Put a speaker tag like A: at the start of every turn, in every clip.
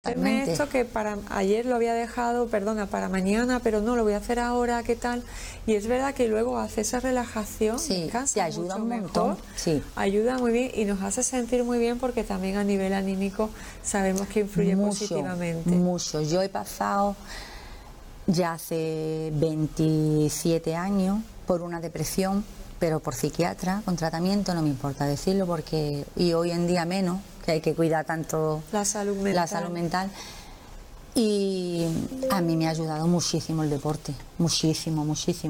A: Hacerme esto que para ayer lo había dejado, perdona, para mañana, pero no, lo voy a hacer ahora, ¿qué tal? Y es verdad que luego hace esa relajación, descansa,
B: te ayuda un montón,
A: ayuda muy bien y nos hace sentir muy bien porque también a nivel anímico sabemos que influye positivamente.
B: Mucho, yo he pasado ya hace 27 años por una depresión, pero por psiquiatra, con tratamiento, no me importa decirlo porque, y hoy en día menos, que hay que cuidar tanto
A: la salud mental.
B: Y a mí me ha ayudado muchísimo el deporte, muchísimo.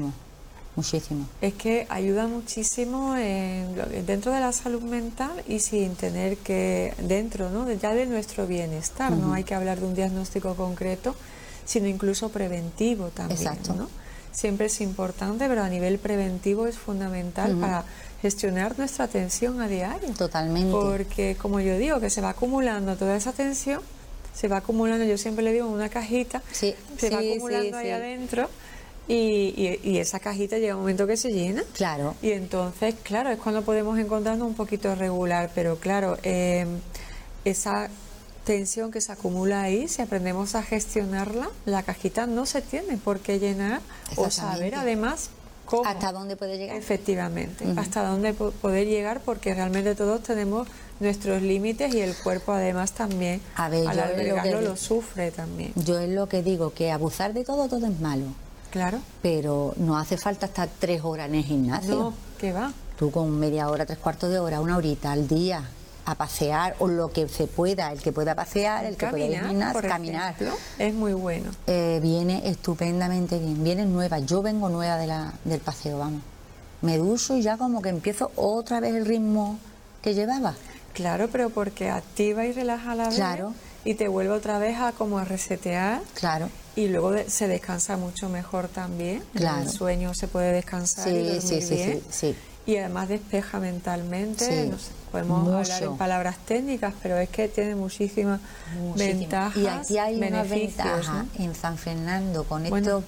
A: Es que ayuda muchísimo dentro de la salud mental y sin tener que, dentro, ¿no?, ya de nuestro bienestar, no hay que hablar de un diagnóstico concreto, sino incluso preventivo también.
B: Exacto.
A: ¿no? Siempre es importante, pero a nivel preventivo es fundamental para gestionar nuestra tensión a diario.
B: Totalmente.
A: Porque, como yo digo, que se va acumulando toda esa tensión, se va acumulando, yo siempre le digo, en una cajita, se va acumulando ahí adentro y esa cajita llega un momento que se llena.
B: Claro.
A: Y entonces, claro, es cuando podemos encontrarnos un poquito regular, pero claro, esa tensión que se acumula ahí, si aprendemos a gestionarla, la cajita no se tiene por qué llenar o saber además cómo.
B: ¿Hasta dónde puede llegar?
A: Efectivamente, hasta dónde poder llegar, porque realmente todos tenemos nuestros límites y el cuerpo además también, al albergarlo, lo sufre también.
B: Yo es lo que digo, que abusar de todo es malo.
A: Claro.
B: Pero no hace falta estar 3 horas en el gimnasio.
A: No, ¿qué va?
B: Tú con media hora, 3/4 de hora, 1 horita al día a pasear, o lo que se pueda, el que pueda pasear, el que pueda ir al gimnasio, caminar.
A: Es muy bueno.
B: Viene estupendamente bien, viene nueva. Yo vengo nueva del paseo, vamos. Me ducho y ya como que empiezo otra vez el ritmo que llevaba.
A: Claro, pero porque activa y relaja a la vez.
B: Claro.
A: Y te vuelve otra vez a como a resetear.
B: Claro.
A: Y luego se descansa mucho mejor también.
B: Claro.
A: El sueño se puede descansar y dormir bien.
B: Sí.
A: Y además despeja mentalmente. No sé, podemos hablar en palabras técnicas, pero es que tiene muchísimas ventajas.
B: Y aquí hay una ventaja,
A: ¿no?,
B: en San Fernando con esto,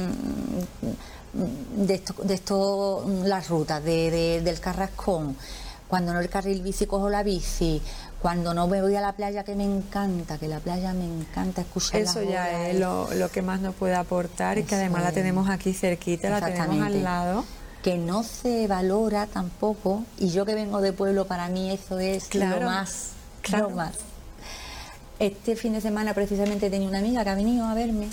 B: de esto, las rutas del Carrascón, cuando no el carril bici cojo la bici, cuando no me voy a la playa, que me encanta, escuchar
A: eso ya es lo que más nos puede aportar, y que además la tenemos aquí cerquita, la tenemos al lado.
B: Que no se valora tampoco, y yo que vengo de pueblo, para mí eso es lo más. Este fin de semana precisamente tenía una amiga que ha venido a verme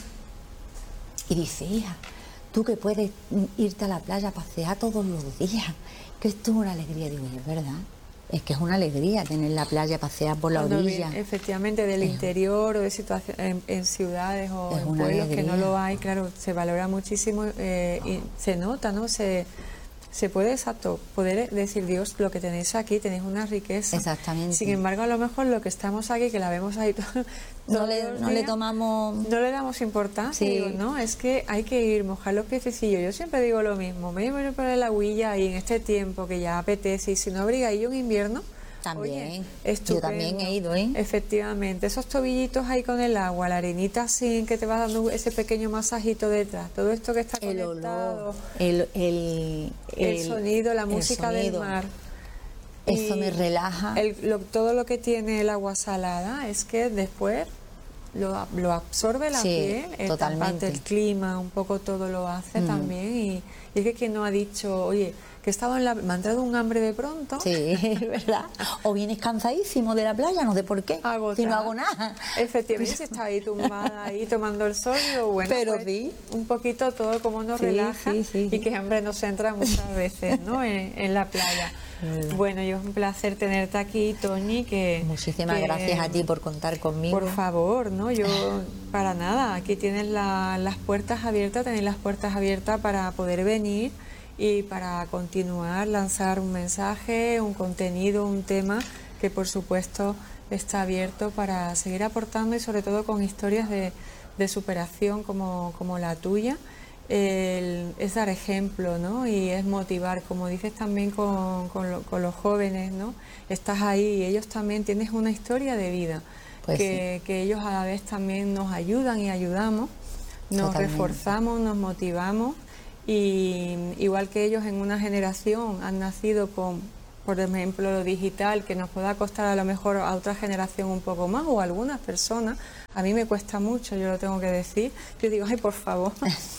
B: y dice: hija, tú que puedes irte a la playa a pasear todos los días, que esto es una alegría. Digo, es verdad, es que es una alegría tener la playa, pasear por la orilla.
A: Efectivamente, del interior o de situaciones en ciudades o en pueblos que no lo hay, claro, se valora muchísimo y se nota, ¿no? Se puede, poder decir: Dios, lo que tenéis aquí, tenéis una riqueza.
B: Exactamente.
A: Sin embargo, a lo mejor lo que estamos aquí, que la vemos ahí
B: no le
A: damos importancia.
B: Sí.
A: Digo, no, es que hay que ir, mojar los piececillos. Yo siempre digo lo mismo, me voy a poner el agüilla y en este tiempo que ya apetece, y si no abriga yo en invierno,
B: también.
A: Oye,
B: yo también he ido, ¿eh?
A: Efectivamente, esos tobillitos ahí con el agua, la arenita así, que te vas dando ese pequeño masajito detrás, todo esto que está conectado,
B: el
A: sonido, la música del mar.
B: Eso me relaja.
A: Todo lo que tiene el agua salada es que después lo absorbe la piel,
B: totalmente.
A: El clima, un poco todo lo hace también, y es que quien no ha dicho: oye, que estaba me ha entrado un hambre de pronto.
B: Sí, ¿verdad? O vienes cansadísimo de la playa, no sé por qué, si no hago nada.
A: Efectivamente, si está ahí tumbada, ahí tomando el sol, digo, bueno,
B: pero
A: pues, un poquito todo como nos relaja, y que hambre nos entra muchas veces, ¿no?, en la playa. Bueno, yo es un placer tenerte aquí, Toni.
B: Muchísimas gracias a ti por contar conmigo.
A: Por favor, ¿no? Yo, para nada, aquí tienes las puertas abiertas, tenéis las puertas abiertas para poder venir y para continuar, lanzar un mensaje, un contenido, un tema que por supuesto está abierto para seguir aportando, y sobre todo con historias de superación como la tuya. Es dar ejemplo, ¿no? Y es motivar, como dices también con los jóvenes, ¿no? Estás ahí y ellos también tienes una historia de vida, que ellos a la vez también nos ayudan y ayudamos, nos reforzamos, nos motivamos, y igual que ellos en una generación han nacido con por ejemplo, lo digital, que nos pueda costar a lo mejor a otra generación un poco más o a algunas personas, a mí me cuesta mucho, yo lo tengo que decir. Yo digo, ay, por favor.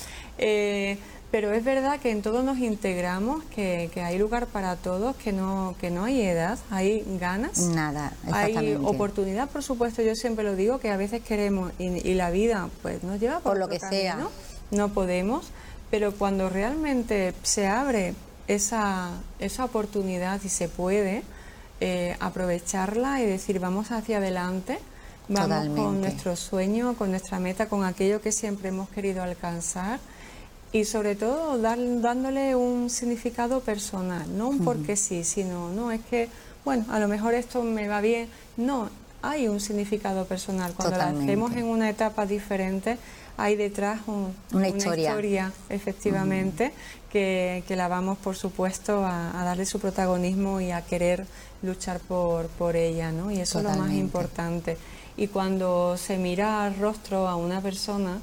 A: Pero es verdad que en todo nos integramos, que hay lugar para todos, que no hay edad, hay ganas,
B: Nada,
A: hay oportunidad, por supuesto. Yo siempre lo digo, que a veces queremos y la vida pues nos lleva por
B: lo
A: otro
B: que
A: camino,
B: sea,
A: no podemos, pero cuando realmente se abre esa oportunidad y se puede aprovecharla y decir vamos hacia adelante, vamos
B: totalmente,
A: con nuestro sueño, con nuestra meta, con aquello que siempre hemos querido alcanzar. Y sobre todo dándole un significado personal, no un porque sí, sino, no, es que, bueno, a lo mejor esto me va bien. No, hay un significado personal. Cuando lo hacemos en una etapa diferente, hay detrás una historia, efectivamente, que la vamos, por supuesto, a darle su protagonismo y a querer luchar por ella, ¿no? Y eso es lo más importante. Y cuando se mira al rostro a una persona,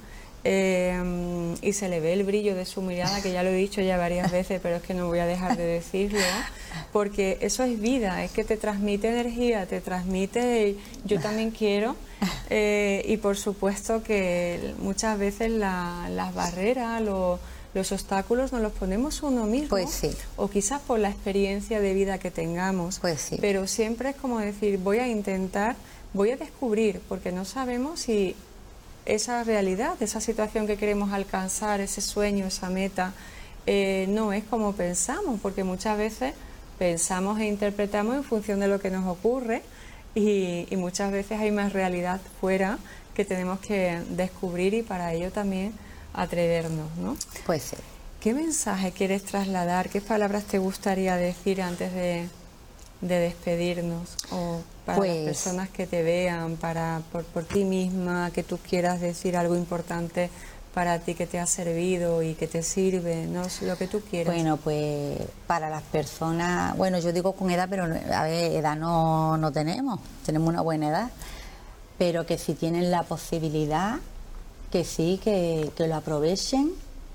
A: y se le ve el brillo de su mirada, que ya lo he dicho ya varias veces, pero es que no voy a dejar de decirlo, porque eso es vida, es que te transmite energía, te transmite yo también quiero, y por supuesto que muchas veces las barreras, los obstáculos nos los ponemos uno mismo,
B: pues sí,
A: o quizás por la experiencia de vida que tengamos,
B: pues sí,
A: pero siempre es como decir, voy a intentar, voy a descubrir, porque no sabemos si esa realidad, esa situación que queremos alcanzar, ese sueño, esa meta, no es como pensamos, porque muchas veces pensamos e interpretamos en función de lo que nos ocurre y muchas veces hay más realidad fuera que tenemos que descubrir y para ello también atrevernos, ¿no?
B: Pues sí.
A: ¿Qué mensaje quieres trasladar? ¿Qué palabras te gustaría decir antes de despedirnos? O para las personas que te vean, por ti misma, que tú quieras decir algo importante para ti que te ha servido y que te sirve, no sé, lo que tú quieras.
B: Bueno, pues para las personas, bueno, yo digo con edad, pero a ver, edad no tenemos una buena edad, pero que si tienen la posibilidad, que sí, que lo aprovechen,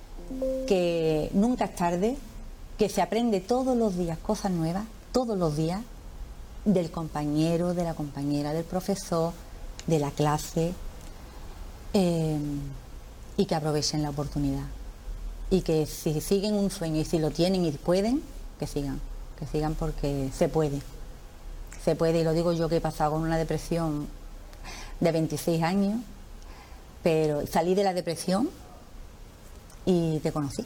B: que nunca es tarde, que se aprende todos los días cosas nuevas, todos los días, del compañero, de la compañera, del profesor, de la clase, y que aprovechen la oportunidad. Y que si siguen un sueño y si lo tienen y pueden, que sigan porque se puede. Se puede, y lo digo yo que he pasado con una depresión de 26 años, pero salí de la depresión y te conocí.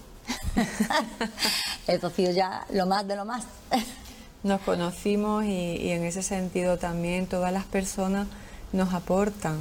B: Esto ha sido ya lo más de lo más.
A: Nos conocimos y en ese sentido también todas las personas nos aportan.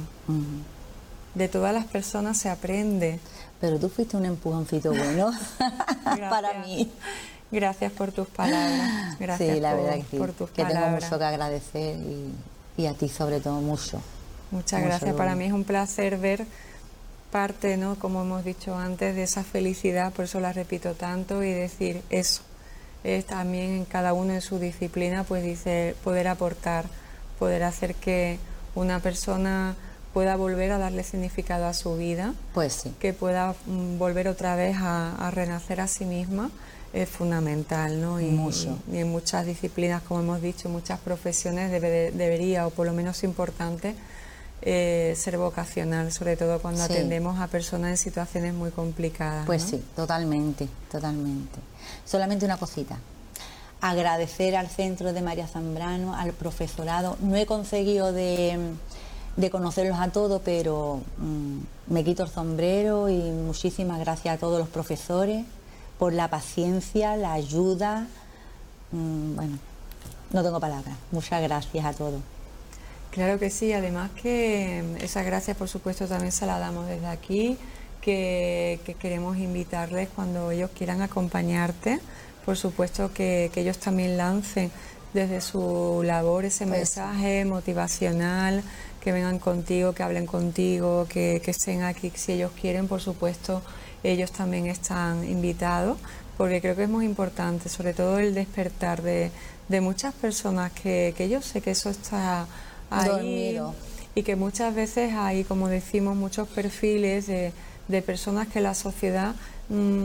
A: De todas las personas se aprende.
B: Pero tú fuiste un empujoncito bueno para mí.
A: Gracias por tus palabras. Gracias,
B: sí, la verdad que sí,
A: por tus
B: que
A: palabras.
B: Tengo mucho que agradecer y a ti sobre todo mucho.
A: Muchas gracias. Para mí es un placer ver parte, ¿no?, como hemos dicho antes, de esa felicidad, por eso la repito tanto, y decir eso. Es también en cada uno en su disciplina, pues dice, poder aportar, poder hacer que una persona pueda volver a darle significado a su vida,
B: pues sí,
A: que pueda volver otra vez a renacer a sí misma, es fundamental, ¿no? Y en muchas disciplinas, como hemos dicho, muchas profesiones debería, o por lo menos importante, ser vocacional, sobre todo cuando atendemos a personas en situaciones muy complicadas.
B: Pues
A: ¿no?
B: sí, totalmente. Solamente una cosita. Agradecer al Centro de María Zambrano, al profesorado. No he conseguido de conocerlos a todos, pero me quito el sombrero y muchísimas gracias a todos los profesores por la paciencia, la ayuda. Bueno, no tengo palabras. Muchas gracias a todos.
A: Claro que sí, además que esas gracias por supuesto también se las damos desde aquí, que queremos invitarles cuando ellos quieran acompañarte, por supuesto que ellos también lancen desde su labor ese mensaje motivacional, que vengan contigo, que hablen contigo, que estén aquí si ellos quieren, por supuesto ellos también están invitados, porque creo que es muy importante, sobre todo el despertar de muchas personas que yo sé que eso está ahí,
B: dormido.
A: Y que muchas veces hay, como decimos, muchos perfiles de personas que la sociedad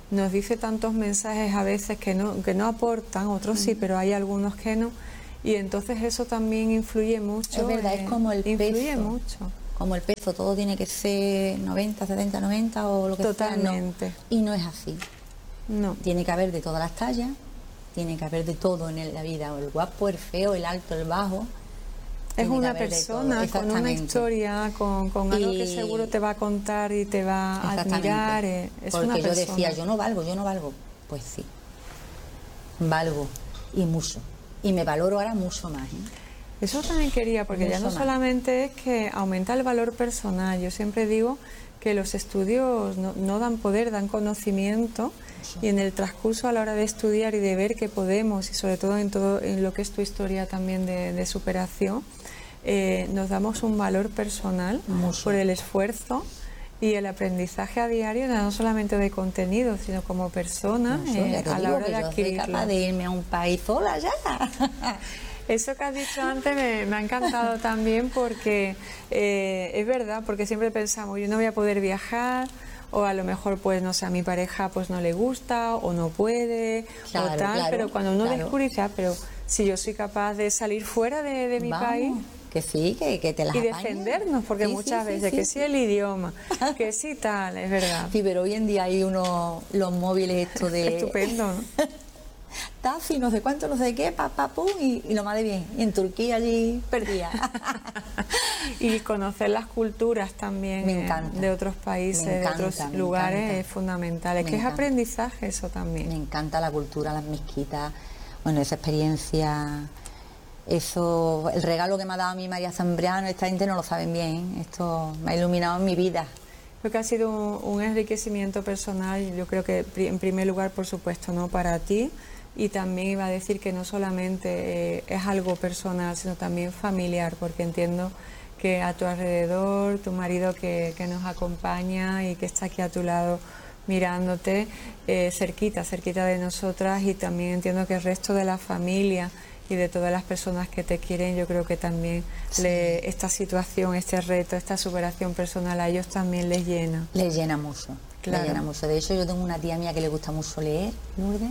A: nos dice tantos mensajes a veces que no aportan, otros sí, pero hay algunos que no. Y entonces eso también influye mucho.
B: Es verdad, es como el
A: influye
B: peso.
A: mucho.
B: Como el peso, todo tiene que ser 90, 70, 90 o lo que sea.
A: Totalmente.
B: No. Y no es así.
A: No.
B: Tiene que haber de todas las tallas, tiene que haber de todo en la vida, o el guapo, el feo, el alto, el bajo.
A: Es una persona con una historia, con algo que seguro te va a contar y te va a admirar. Es
B: porque
A: una
B: yo
A: persona.
B: decía, yo no valgo. Pues sí, valgo y mucho. Y me valoro ahora mucho más.
A: Eso también quería, porque
B: Mucho
A: ya no
B: más.
A: solamente es que aumenta el valor personal, yo siempre digo que los estudios no dan poder, dan conocimiento, y en el transcurso a la hora de estudiar y de ver que podemos, y sobre todo en lo que es tu historia también de superación, nos damos un valor personal
B: Mucho.
A: por el esfuerzo y el aprendizaje a diario, no solamente de contenido, sino como persona, a la hora de
B: yo soy
A: adquirirlo.
B: capaz de irme a un país sola ya.
A: Eso que has dicho antes me ha encantado también, porque es verdad, porque siempre pensamos, yo no voy a poder viajar, o a lo mejor pues no sé, a mi pareja pues no le gusta o no puede,
B: Claro,
A: o tal,
B: claro,
A: pero cuando uno
B: claro.
A: descubre, pero si yo soy capaz de salir fuera de mi
B: Vamos,
A: país
B: que sí, que te las
A: y
B: apañas.
A: defendernos, porque
B: Sí,
A: muchas
B: sí,
A: veces
B: sí,
A: que
B: sí.
A: sí el idioma, que sí tal, es verdad.
B: Sí, pero hoy en día hay los móviles estos de...
A: Estupendo, ¿no?
B: Tafi, no sé cuánto, no sé qué, pum, y lo más de bien. Y en Turquía allí perdía.
A: Y conocer las culturas también
B: Me encanta.
A: de otros países,
B: Me encanta,
A: de otros
B: me
A: lugares
B: encanta.
A: es fundamental. Es
B: Me
A: que es
B: encanta.
A: aprendizaje eso
B: Me
A: también.
B: encanta la cultura, las mezquitas, bueno, esa experiencia, eso, el regalo que me ha dado a mí María Zambrano, esta gente no lo saben bien, esto me ha iluminado en mi vida.
A: Creo que ha sido un enriquecimiento personal, yo creo que en primer lugar, por supuesto, no para ti, y también iba a decir que no solamente es algo personal, sino también familiar, porque entiendo que a tu alrededor, tu marido que nos acompaña y que está aquí a tu lado mirándote, cerquita de nosotras, y también entiendo que el resto de la familia y de todas las personas que te quieren, yo creo que también esta situación, este reto, esta superación personal a ellos también les llena.
B: Les llena mucho,
A: Claro.
B: les llena mucho. De hecho, yo tengo una tía mía que le gusta mucho leer, Lourdes,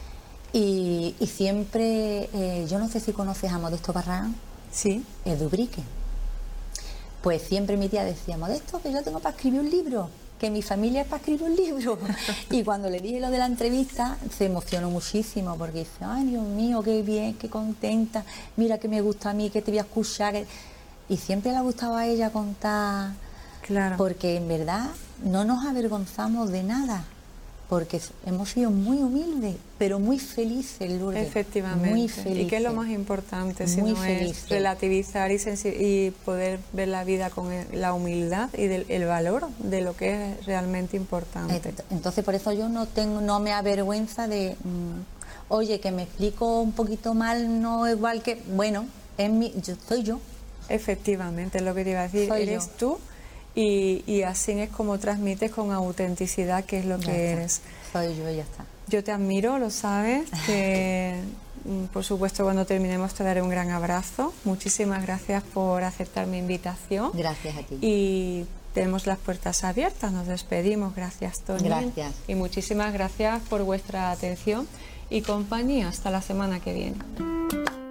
B: y siempre, yo no sé si conoces a Modesto Barragán,
A: Sí,
B: Dubrique. Pues siempre mi tía decía, Modesto, que yo tengo para escribir un libro, que mi familia es para escribir un libro. Y cuando le dije lo de la entrevista, se emocionó muchísimo, porque dice, ay, Dios mío, qué bien, qué contenta, mira que me gusta a mí, que te voy a escuchar. Y siempre le ha gustado a ella contar,
A: claro.
B: porque en verdad no nos avergonzamos de nada, porque hemos sido muy humildes, pero muy felices, Lourdes.
A: Efectivamente.
B: Muy felices.
A: Y que es lo más importante, si
B: Muy
A: no
B: felices.
A: es relativizar y poder ver la vida con la humildad y el valor de lo que es realmente importante.
B: Entonces por eso yo no me avergüenza de oye, que me explico un poquito mal, no igual que, bueno, soy yo.
A: Efectivamente, es lo que te iba a decir,
B: Soy
A: eres
B: yo.
A: tú, y así es como transmites con autenticidad que es lo
B: Ya
A: que
B: está.
A: eres.
B: Soy yo, ya está.
A: Yo te admiro, lo sabes, que por supuesto cuando terminemos te daré un gran abrazo. Muchísimas gracias por aceptar mi invitación.
B: Gracias a ti.
A: Y tenemos las puertas abiertas, nos despedimos. Gracias, Tony.
B: Gracias.
A: Y muchísimas gracias por vuestra atención y compañía. Hasta la semana que viene.